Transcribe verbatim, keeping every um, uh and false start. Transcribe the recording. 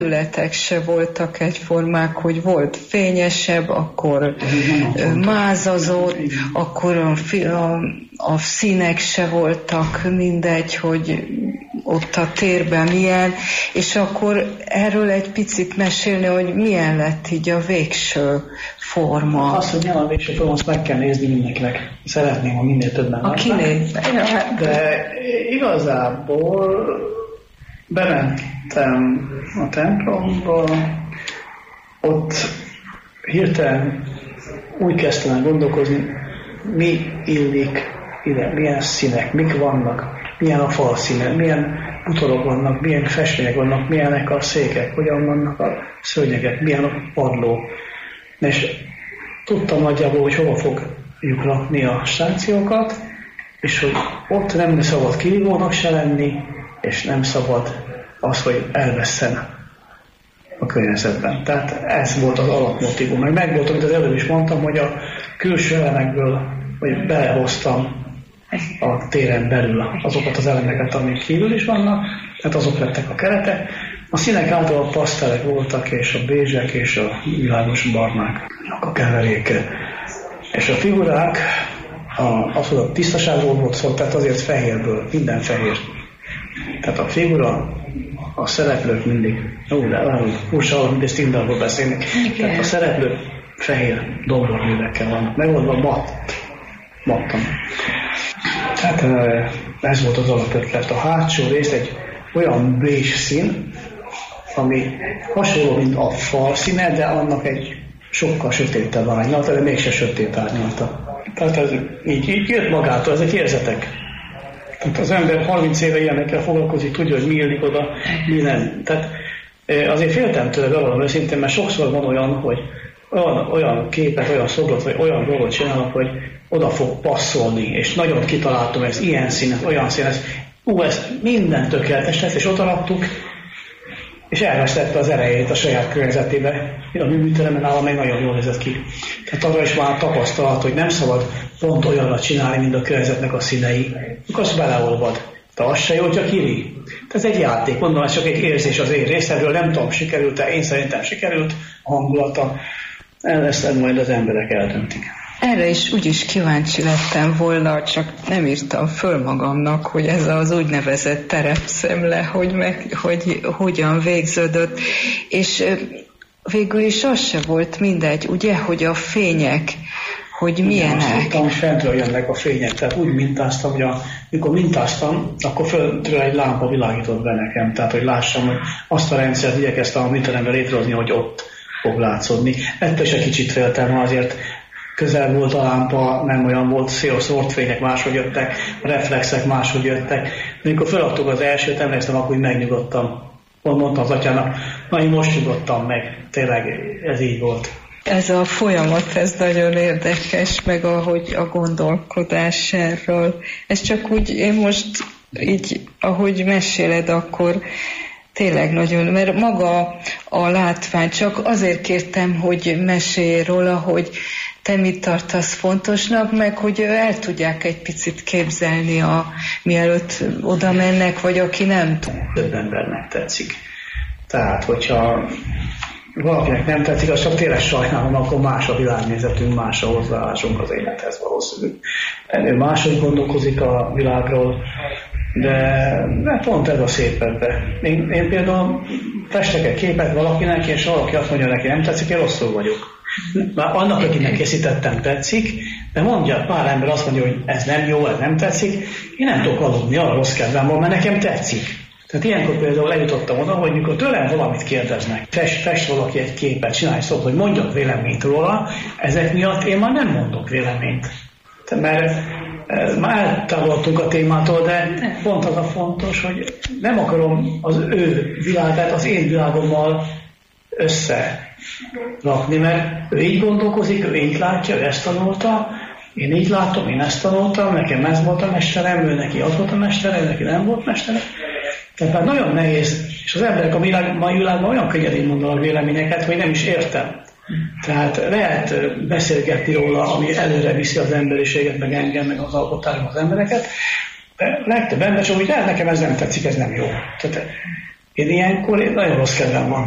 területek se voltak egyformák, hogy volt fényesebb, akkor mázazott, akkor a, a, a színek se voltak mindegy, hogy ott a térben milyen, és akkor erről egy picit mesélni, hogy milyen lett így a végső forma. Azt, hogy nem a végső forma, azt meg kell nézni mindenkinek. Szeretném, ha minél többen látnak. De igazából bementem a templomba, ott hirtelen úgy kezdtem el gondolkozni, mi illik ide, milyen színek, mik vannak, milyen a falszíne, milyen bútorok vannak, milyen festmények vannak, milyenek a székek, hogyan vannak a szőnyegek, milyen a padló. És tudtam nagyjából, hogy hova fogjuk rakni a stációkat, és hogy ott nem szabad kihívónak se lenni, és nem szabad az, hogy elvesszen a környezetben. Tehát ez volt az alapmotívum. Meg megvolt, amit az előbb is mondtam, hogy a külső elemekből, hogy belehoztam a téren belül azokat az elemeket, amik kívül is vannak, tehát azok lettek a keretek. A színek általában pasztelek voltak, és a bézsek, és a világos barnák, a keveréke. És a figurák, a, az, hogy a tisztaságról volt szó, tehát azért fehérből, minden fehér. Tehát a figura, a szereplők mindig, ó, de várunk, furcsa alatt, mint ezt Tindalból beszélnek. Tehát a szereplők fehér domborművekkel vannak, megoldva mat, mattan. Tehát ez volt az alapötlet. A hátsó rész egy olyan bézs szín, ami hasonló, mint a fal színe, de annak egy sokkal sötétebb árnyalata, de mégse sötét árnyalata. Tehát ez így, így jött magától, ezek érzetek. Tehát az ember harminc éve ilyenekkel foglalkozik, tudja, hogy mi illik oda, mi nem. Tehát azért féltem tőle, bevallom őszintén, mert sokszor van olyan, hogy olyan, olyan képet, olyan szobrot, vagy olyan dolgot csinálok, hogy oda fog passzolni, és nagyon kitaláltam, ez ilyen szín, ez olyan szín, ez, ú, ez minden tökéletes lesz, és oda raktuk, és elvesztette az erejét a saját környezetébe. A műműteremben nálam meg nagyon jól nézett ki. Tehát arra is már tapasztalat, hogy nem szabad pont olyanra csinálni, mint a környezetnek a színei. Akkor azt beleolvad. De az se jó, hogyha kiri. Ez egy játék. Mondom, ez csak egy érzés az én részemről. Nem tudom, sikerült-e. Én szerintem sikerült a hangulata. Ezt majd az emberek eldöntik. Erre is úgyis kíváncsi lettem volna, csak nem írtam föl magamnak, hogy ez az úgynevezett terepszemle, hogy, meg, hogy hogyan végződött. És végül is az se volt mindegy, ugye, hogy a fények, hogy milyenek. Azt tudtam, hogy fentről jönnek a fények, tehát úgy mintáztam, hogy amikor mintáztam, akkor föntről egy lámpa világított be nekem, tehát hogy lássam, hogy azt a rendszert igyekeztem a műteremben létrehozni, hogy ott fog látszódni. Ettől is egy kicsit féltem, azért közel volt a lámpa, nem olyan volt, szél-szórt fények máshogy jöttek, a reflexek máshogy jöttek. De amikor feladtuk az elsőt, emlékszem, akkor úgy megnyugodtam. Mondtam az atyának, na én most nyugodtam meg, tényleg ez így volt. Ez a folyamat, ez nagyon érdekes, meg ahogy a gondolkodás erről. Ez csak úgy, én most így, ahogy meséled, akkor tényleg nagyon, mert maga a látvány, csak azért kértem, hogy mesélj róla, hogy te mit tartasz fontosnak, meg hogy el tudják egy picit képzelni, a, mielőtt oda mennek, vagy aki nem tud. Több embernek tetszik. Tehát, hogyha valakinek nem tetszik, azt csak tényleg sajnálom, akkor más a világnézetünk, más a hozzáállásunk az élethez valószínűleg. Ő máshogy gondolkozik a világról, de, de pont ez a szép ebbe. Én, én például festek egy képet valakinek, és valaki azt mondja neki, nem tetszik, én rosszul vagyok. Már annak, akinek készítettem, tetszik, de mondja, pár ember azt mondja, hogy ez nem jó, ez nem tetszik, én nem tudok aludni, arra rossz kedvem van, mert nekem tetszik. Tehát ilyenkor például eljutottam oda, hogy mikor tőlem valamit kérdeznek, fest, fest valaki egy képet, csinálj szóval, hogy mondjak véleményt róla, ezek miatt én már nem mondok véleményt. Mert már eltávolodtunk a témától, de pont az a fontos, hogy nem akarom az ő világát az én világommal összerakni, mert ő így gondolkozik, ő így látja, ő ezt tanulta, én így látom, én ezt tanultam, nekem ez volt a mesterem, ő neki az volt a mesterem, neki nem volt mesterem. Tehát már nagyon nehéz, és az emberek a világ, mai világban olyan könnyedén mondanak véleményeket, hogy nem is értem. Tehát lehet beszélgetni róla, ami előre viszi az emberiséget, meg engem, meg az alkotárom az embereket, de legtöbb ember csak, hogy nekem ez nem tetszik, ez nem jó. Tehát én ilyenkor nagyon rossz kedvem van.